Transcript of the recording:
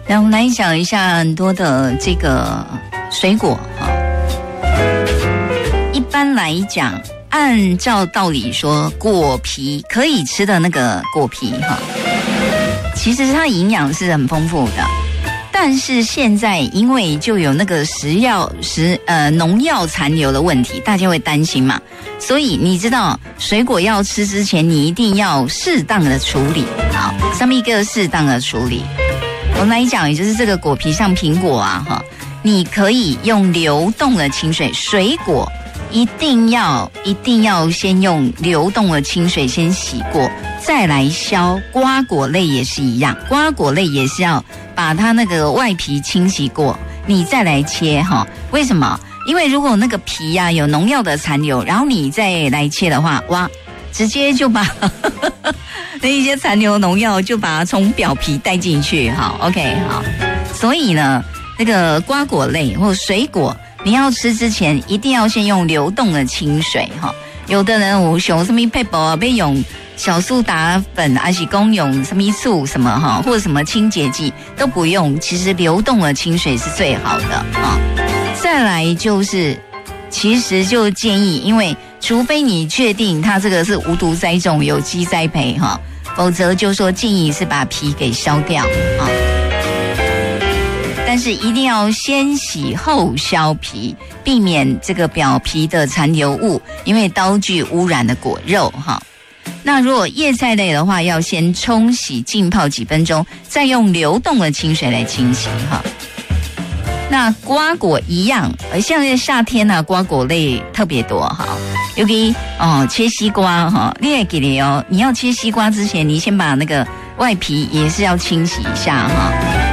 那我们来讲一下很多的这个水果哈。一般来讲，按照道理说，果皮可以吃的那个果皮哈，其实它营养是很丰富的。但是现在因为就有那个农药残留的问题，大家会担心嘛，所以你知道水果要吃之前，你一定要适当的处理。好，上面一个适当的处理，我们来讲，也就是这个果皮，像苹果啊哈，你可以用流动的清水，水果一定要先用流动的清水先洗过，再来削。瓜果类也是一样，瓜果类也是要把它那个外皮清洗过，你再来切哈。为什么？因为如果那个皮啊有农药的残留，然后你再来切的话，哇，直接就把那一些残留农药就把它从表皮带进去。好 ，OK， 好。所以呢，那个瓜果类或水果，你要吃之前一定要先用流动的清水哈。有的人我想什么配包被用小苏打粉，还是公用什么醋什么哈，或者什么清洁剂都不用，其实流动的清水是最好的啊。再来就是，其实就建议，因为除非你确定它这个是无毒栽种、有机栽培哈，否则就说建议是把皮给削掉啊。但是一定要先洗后削皮，避免这个表皮的残留物，因为刀具污染的果肉哈。那如果叶菜类的话，要先冲洗浸泡几分钟，再用流动的清水来清洗哈。那瓜果一样，像在夏天呢，瓜果类特别多哈。尤其切西瓜哈，你也给你哦，你要切西瓜之前，你先把那个外皮也是要清洗一下哈。